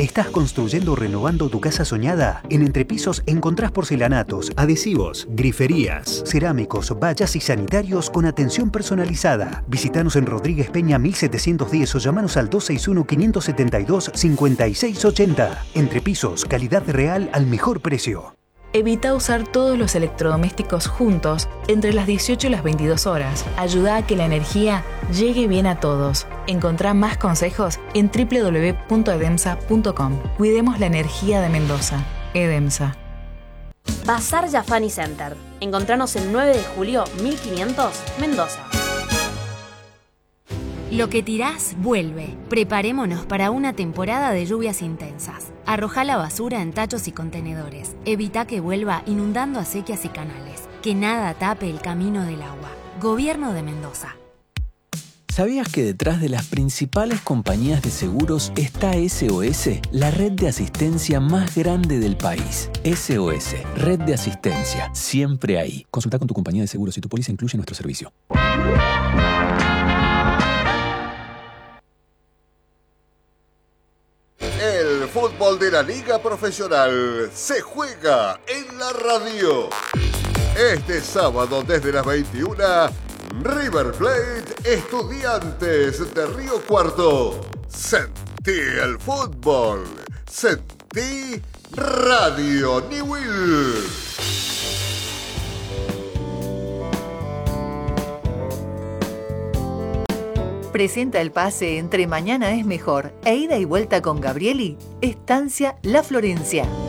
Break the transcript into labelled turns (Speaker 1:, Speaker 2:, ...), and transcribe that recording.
Speaker 1: ¿Estás construyendo o renovando tu casa soñada? En Entrepisos encontrás porcelanatos, adhesivos, griferías, cerámicos, vallas y sanitarios con atención personalizada. Visítanos en Rodríguez Peña 1710 o llamanos al 261-572-5680. Entrepisos, calidad real al mejor precio.
Speaker 2: Evita usar todos los electrodomésticos juntos entre las 18 y las 22 horas. Ayuda a que la energía llegue bien a todos. Encontrá más consejos en www.edemsa.com. Cuidemos la energía de Mendoza. Edemsa.
Speaker 3: Bazar Yafani Center. Encontranos el 9 de julio 1500, Mendoza.
Speaker 4: Lo que tirás, vuelve. Preparémonos para una temporada de lluvias intensas. Arrojá la basura en tachos y contenedores. Evita que vuelva inundando acequias y canales. Que nada tape el camino del agua. Gobierno de Mendoza.
Speaker 5: ¿Sabías que detrás de las principales compañías de seguros está SOS, la red de asistencia más grande del país? SOS, red de asistencia, siempre ahí. Consulta con tu compañía de seguros si tu póliza incluye nuestro servicio.
Speaker 6: El fútbol de la Liga Profesional se juega en la radio. Este sábado desde las 21, River Plate, Estudiantes de Río Cuarto. Sentí el fútbol. Sentí Radio Newell.
Speaker 7: Presenta el pase entre Mañana es Mejor e Ida y Vuelta con Gabrieli, Estancia La Florencia.